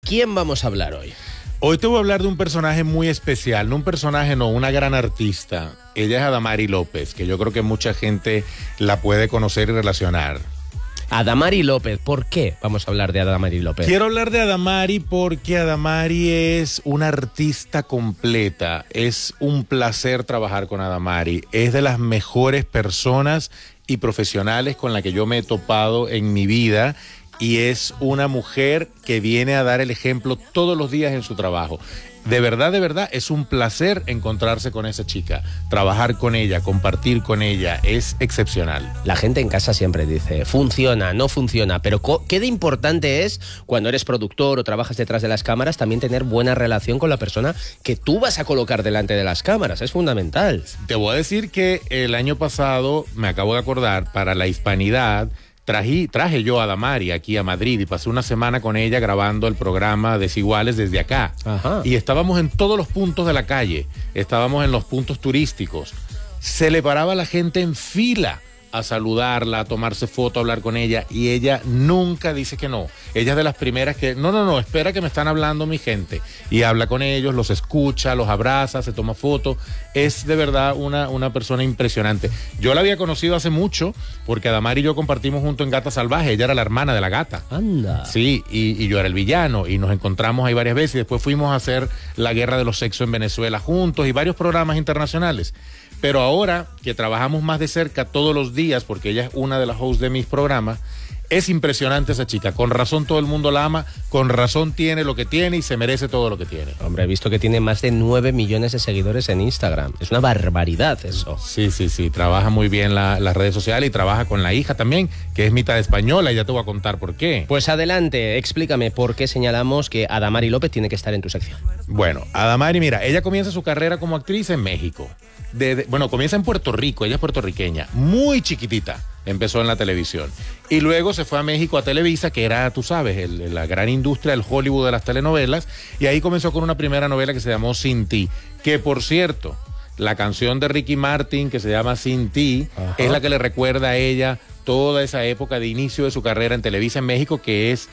quién vamos a hablar hoy? Hoy te voy a hablar de un personaje muy especial, no un personaje, no, una gran artista. Ella es Adamari López, que yo creo que mucha gente la puede conocer y relacionar. Adamari López, ¿por qué vamos a hablar de Adamari López? Quiero hablar de Adamari porque Adamari es una artista completa. Es un placer trabajar con Adamari. Es de las mejores personas y profesionales con la que yo me he topado en mi vida. Y es una mujer que viene a dar el ejemplo todos los días en su trabajo. De verdad, es un placer encontrarse con esa chica, trabajar con ella, compartir con ella, es excepcional. La gente en casa siempre dice, funciona, no funciona, pero qué de importante es, cuando eres productor o trabajas detrás de las cámaras, también tener buena relación con la persona que tú vas a colocar delante de las cámaras, es fundamental. Te voy a decir que el año pasado, me acabo de acordar, para la Hispanidad, traje yo a Adamari aquí a Madrid y pasé una semana con ella grabando el programa Desiguales desde acá. Ajá. Y estábamos en todos los puntos de la calle, estábamos en los puntos turísticos. Se le paraba a la gente en fila a saludarla, a tomarse foto, a hablar con ella, y ella nunca dice que no. Ella es de las primeras que, no, espera que me están hablando mi gente, y habla con ellos, los escucha, los abraza, se toma foto. Es de verdad una persona impresionante. Yo la había conocido hace mucho, porque Adamari y yo compartimos junto en Gata Salvaje, ella era la hermana de la gata. Anda. Sí, y yo era el villano, y nos encontramos ahí varias veces, y después fuimos a hacer la Guerra de los Sexos en Venezuela juntos, y varios programas internacionales. Pero ahora que trabajamos más de cerca todos los días, porque ella es una de las hosts de mis programas, es impresionante esa chica. Con razón todo el mundo la ama, con razón tiene lo que tiene y se merece todo lo que tiene. Hombre, he visto que tiene más de 9 millones de seguidores en Instagram. Es una barbaridad eso. Sí, trabaja muy bien las redes sociales y trabaja con la hija también, que es mitad española, y ya te voy a contar por qué. Pues adelante, explícame por qué señalamos que Adamari López tiene que estar en tu sección. Bueno, Adamari, mira, ella comienza su carrera como actriz en México. Comienza en Puerto Rico, ella es puertorriqueña, muy chiquitita, empezó en la televisión. Y luego se fue a México, a Televisa, que era, tú sabes, la gran industria, el Hollywood de las telenovelas, y ahí comenzó con una primera novela que se llamó Sin Ti, que por cierto, la canción de Ricky Martin, que se llama Sin Ti, ajá, es la que le recuerda a ella toda esa época de inicio de su carrera en Televisa en México, que es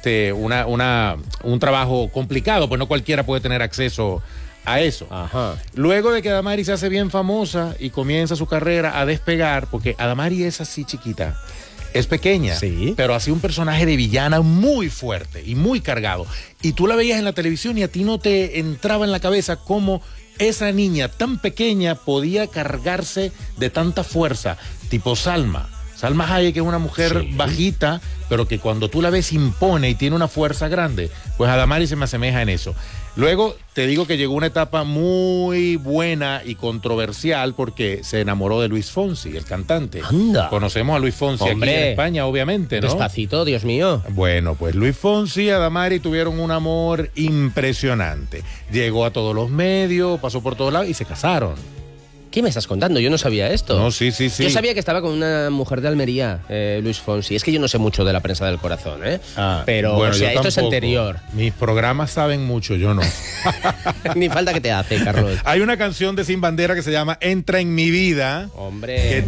un trabajo complicado, pues no cualquiera puede tener acceso a eso. Ajá. Luego de que Adamari se hace bien famosa y comienza su carrera a despegar, porque Adamari es así chiquita, es pequeña, sí, pero así un personaje de villana muy fuerte y muy cargado. Y tú la veías en la televisión y a ti no te entraba en la cabeza cómo esa niña tan pequeña podía cargarse de tanta fuerza, tipo Salma Hayek, que es una mujer bajita, pero que cuando tú la ves impone y tiene una fuerza grande. Pues Adamari se me asemeja en eso. Luego te digo que llegó una etapa muy buena y controversial porque se enamoró de Luis Fonsi, el cantante. Anda. Conocemos a Luis Fonsi, hombre, aquí en España, obviamente, ¿no? Despacito, Dios mío. Bueno, pues Luis Fonsi y Adamari tuvieron un amor impresionante. Llegó a todos los medios, pasó por todos lados y se casaron. ¿Qué me estás contando? Yo no sabía esto. No, sí. Yo sabía que estaba con una mujer de Almería, Luis Fonsi. Es que yo no sé mucho de la prensa del corazón, ¿eh? Pero, bueno, esto tampoco. Es anterior. Mis programas saben mucho, yo no. Ni falta que te hace, Carlos. Hay una canción de Sin Bandera que se llama Entra en mi vida. Hombre.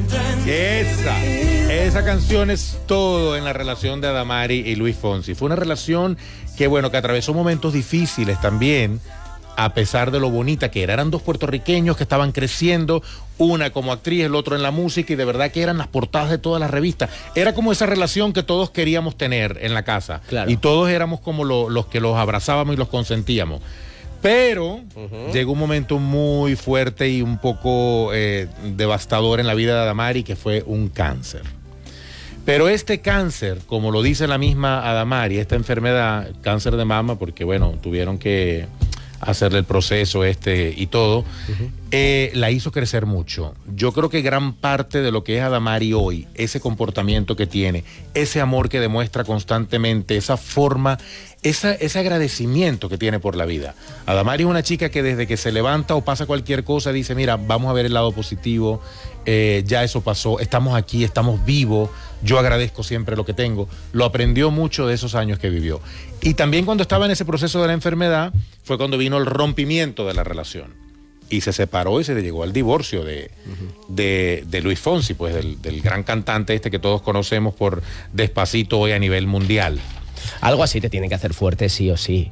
Esa canción es todo en la relación de Adamari y Luis Fonsi. Fue una relación que atravesó momentos difíciles también, a pesar de lo bonita que era. Eran dos puertorriqueños que estaban creciendo, una como actriz, el otro en la música, y de verdad que eran las portadas de todas las revistas. Era como esa relación que todos queríamos tener en la casa. Claro. Y todos éramos como los que los abrazábamos y los consentíamos. Pero llegó un momento muy fuerte y un poco devastador en la vida de Adamari, que fue un cáncer. Pero este cáncer, como lo dice la misma Adamari, esta enfermedad, cáncer de mama, porque tuvieron que hacerle el proceso y todo, la hizo crecer mucho. Yo creo que gran parte de lo que es Adamari hoy, ese comportamiento que tiene, ese amor que demuestra constantemente, esa forma, ese agradecimiento que tiene por la vida. Adamari es una chica que desde que se levanta o pasa cualquier cosa dice, mira, vamos a ver el lado positivo, ya eso pasó, estamos aquí, estamos vivos, yo agradezco siempre lo que tengo. Lo aprendió mucho de esos años que vivió. Y también cuando estaba en ese proceso de la enfermedad fue cuando vino el rompimiento de la relación. Y se separó y se le llegó al divorcio de Luis Fonsi, pues del gran cantante que todos conocemos por Despacito hoy a nivel mundial. Algo así te tiene que hacer fuerte sí o sí.